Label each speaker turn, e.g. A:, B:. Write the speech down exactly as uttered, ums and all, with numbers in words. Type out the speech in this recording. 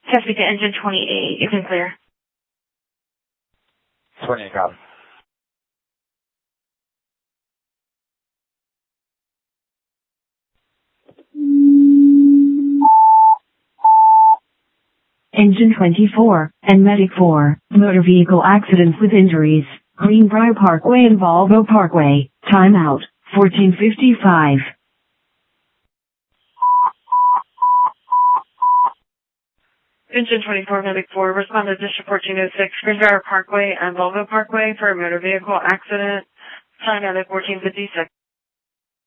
A: Traffic to engine twenty-eight. You can clear.
B: twenty-eight, copy.
A: Engine twenty-four, and Medic four, motor vehicle accidents with injuries, Greenbrier Parkway and Volvo Parkway, timeout, fourteen fifty-five. Engine twenty-four, Medic four, respond to District fourteen oh six, Greenbrier Parkway and Volvo Parkway for a motor vehicle accident, timeout at fourteen fifty-six.